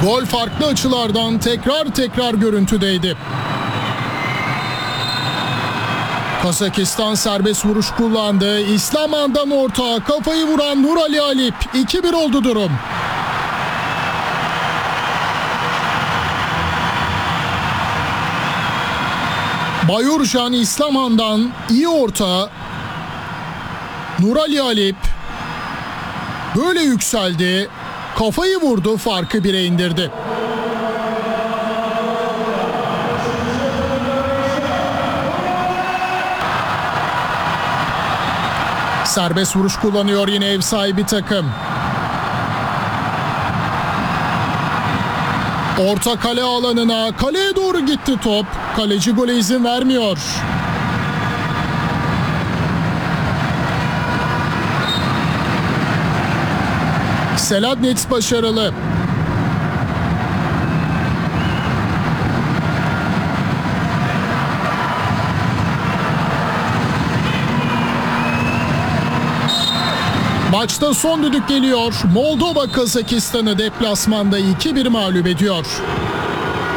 Gol farklı açılardan tekrar görüntüdeydi. Kazakistan serbest vuruş kullandı. İslaman'dan orta, kafayı vuran Nurali Alip. 2-1 oldu durum. Bayurcan İslaman'dan iyi orta. Nurali Alip böyle yükseldi. Kafayı vurdu, farkı 1'e indirdi. Serbest vuruş kullanıyor yine ev sahibi takım. Orta kale alanına, kaleye doğru gitti top. Kaleci gole izin vermiyor. Seladnets başarılı. Maçta son düdük geliyor. Moldova Kazakistan'ı deplasmanda 2-1 mağlup ediyor.